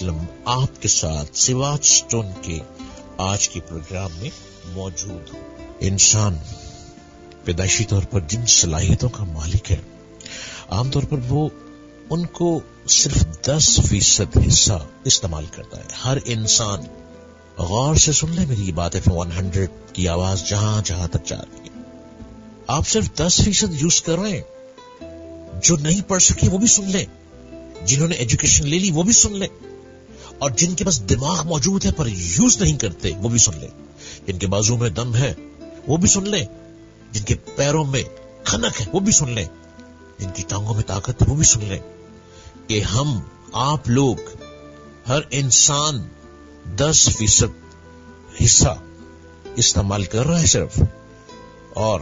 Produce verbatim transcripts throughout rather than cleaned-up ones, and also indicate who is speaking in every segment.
Speaker 1: اسلم آپ کے ساتھ سواج سٹون کے آج کے پروگرام میں موجود ہوں. انسان پیدائشی طور پر جن صلاحیتوں کا مالک ہے، عام طور پر وہ ان کو صرف دس فیصد حصہ استعمال کرتا ہے. ہر انسان، غور سے سن لیں میری بات ایف ون ہنڈریڈ کی آواز جہاں جہاں تک جا رہی ہے، آپ صرف دس فیصد یوز کر رہے ہیں. جو نہیں پڑھ سکے وہ بھی سن لیں، جنہوں نے ایجوکیشن لے لی وہ بھی سن لیں، اور جن کے پاس دماغ موجود ہے پر یوز نہیں کرتے وہ بھی سن لیں. جن کے بازو میں دم ہے وہ بھی سن لیں، جن کے پیروں میں کھنک ہے وہ بھی سن لیں، جن کی ٹانگوں میں طاقت ہے وہ بھی سن لیں کہ ہم آپ لوگ ہر انسان دس فیصد حصہ استعمال کر رہا ہے صرف. اور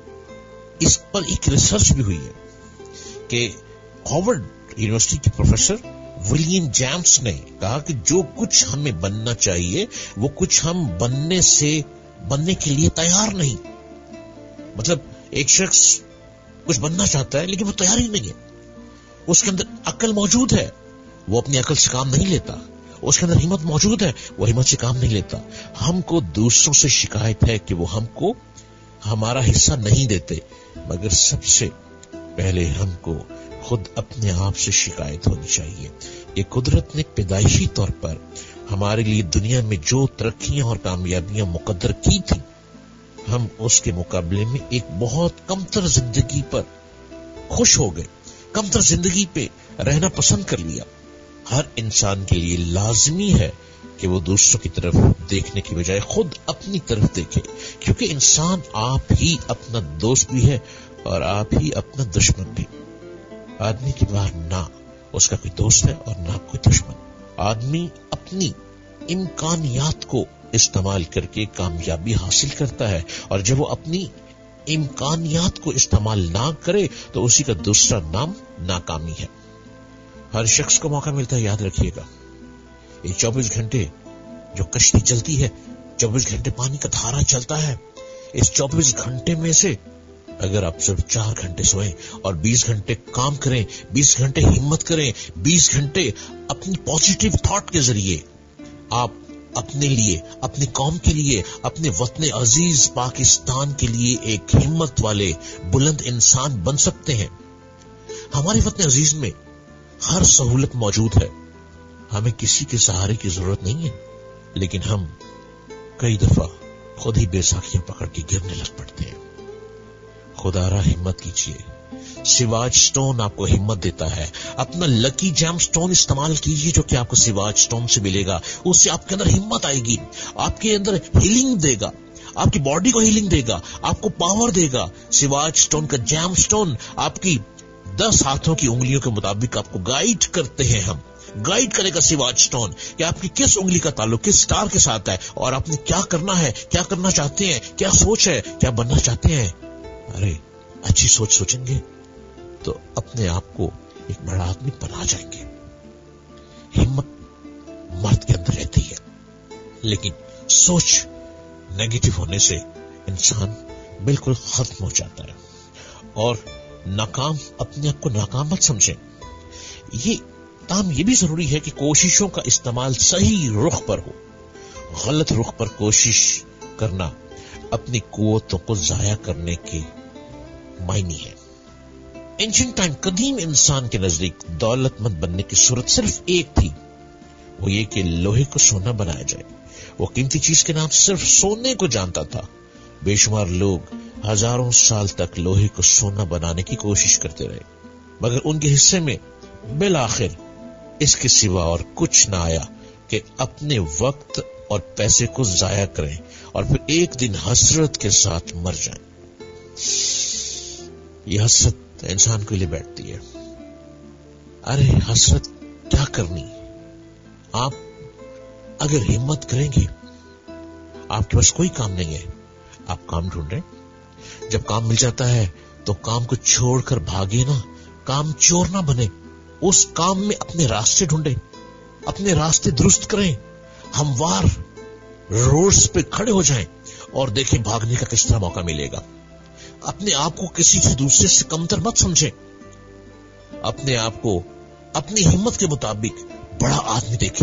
Speaker 1: اس پر ایک ریسرچ بھی ہوئی ہے کہ ہارورڈ یونیورسٹی کے پروفیسر ولیم جیمس نے کہا کہ جو کچھ ہمیں بننا چاہیے وہ کچھ ہم بننے سے بننے کے لیے تیار نہیں. مطلب ایک شخص کچھ بننا چاہتا ہے لیکن وہ تیار ہی نہیں ہے. اس کے اندر عقل موجود ہے، وہ اپنی عقل سے کام نہیں لیتا. اس کے اندر ہمت موجود ہے، وہ ہمت سے کام نہیں لیتا. ہم کو دوسروں سے شکایت ہے کہ وہ ہم کو ہمارا حصہ نہیں دیتے، مگر سب سے پہلے ہم کو خود اپنے آپ سے شکایت ہونی چاہیے کہ قدرت نے پیدائشی طور پر ہمارے لیے دنیا میں جو ترقیاں اور کامیابیاں مقدر کی تھی، ہم اس کے مقابلے میں ایک بہت کمتر زندگی پر خوش ہو گئے، کمتر زندگی پہ رہنا پسند کر لیا. ہر انسان کے لیے لازمی ہے کہ وہ دوسروں کی طرف دیکھنے کی بجائے خود اپنی طرف دیکھے، کیونکہ انسان آپ ہی اپنا دوست بھی ہے اور آپ ہی اپنا دشمن بھی. آدمی کے باہر نہ اس کا کوئی دوست ہے اور نہ کوئی دشمن. آدمی اپنی امکانیات کو استعمال کر کے کامیابی حاصل کرتا ہے، اور جب وہ اپنی امکانیات کو استعمال نہ کرے تو اسی کا دوسرا نام ناکامی ہے. ہر شخص کو موقع ملتا ہے، یاد رکھیے گا. یہ چوبیس گھنٹے جو کشتی چلتی ہے، چوبیس گھنٹے پانی کا دھارا چلتا ہے، اس چوبیس گھنٹے میں سے اگر آپ صرف چار گھنٹے سوئیں اور بیس گھنٹے کام کریں، بیس گھنٹے ہمت کریں، بیس گھنٹے اپنی پازیٹیو تھاٹ کے ذریعے آپ اپنے لیے، اپنے قوم کے لیے، اپنے وطن عزیز پاکستان کے لیے ایک ہمت والے بلند انسان بن سکتے ہیں. ہمارے وطن عزیز میں ہر سہولت موجود ہے، ہمیں کسی کے سہارے کی ضرورت نہیں ہے، لیکن ہم کئی دفعہ خود ہی بیساکھیاں پکڑ کے گرنے لگ پڑتے ہیں. خدا را ہمت کیجیے. سواج سٹون آپ کو ہمت دیتا ہے. اپنا لکی جیم سٹون استعمال کیجیے جو کہ آپ کو سواج سٹون سے ملے گا. اس سے آپ کے اندر ہمت آئے گی، آپ کے اندر ہیلنگ دے گا، آپ کی باڈی کو ہیلنگ دے گا، آپ کو پاور دے گا. سواج سٹون کا جیم سٹون آپ کی دس ہاتھوں کی انگلیوں کے مطابق آپ کو گائیڈ کرتے ہیں. ہم گائیڈ کرے گا سواج سٹون کہ آپ کی کس انگلی کا تعلق کس سٹار کے ساتھ ہے، اور آپ نے کیا کرنا ہے، کیا کرنا چاہتے ہیں، کیا سوچ ہے، کیا بننا چاہتے ہیں. ارے اچھی سوچ سوچیں گے تو اپنے آپ کو ایک بڑا آدمی بنا جائیں گے. ہمت مرد کے اندر رہتی ہے، لیکن سوچ نیگیٹو ہونے سے انسان بالکل ختم ہو جاتا ہے. اور ناکام، اپنے آپ کو ناکام مت سمجھیں. یہ تاہم یہ بھی ضروری ہے کہ کوششوں کا استعمال صحیح رخ پر ہو. غلط رخ پر کوشش کرنا اپنی قوتوں کو ضائع کرنے کے معنی ہے. اینشنٹ ٹائم، قدیم انسان کے نزدیک دولت مند بننے کی صورت صرف ایک تھی، وہ یہ کہ لوہے کو سونا بنایا جائے. وہ قیمتی چیز کے نام صرف سونے کو جانتا تھا. بے شمار لوگ ہزاروں سال تک لوہے کو سونا بنانے کی کوشش کرتے رہے، مگر ان کے حصے میں بالآخر اس کے سوا اور کچھ نہ آیا کہ اپنے وقت اور پیسے کو ضائع کریں اور پھر ایک دن حسرت کے ساتھ مر جائیں. یہ حسرت انسان کو لے بیٹھتی ہے. ارے حسرت کیا کرنی؟ آپ اگر ہمت کریں گے، آپ کے پاس کوئی کام نہیں ہے، آپ کام ڈھونڈیں. جب کام مل جاتا ہے تو کام کو چھوڑ کر بھاگے نا، کام چور نہ بنے. اس کام میں اپنے راستے ڈھونڈیں، اپنے راستے درست کریں، ہموار روڈز پہ کھڑے ہو جائیں اور دیکھیں بھاگنے کا کس طرح موقع ملے گا. اپنے آپ کو کسی سے دوسرے سے کمتر مت سمجھیں. اپنے آپ کو اپنی ہمت کے مطابق بڑا آدمی دیکھیں.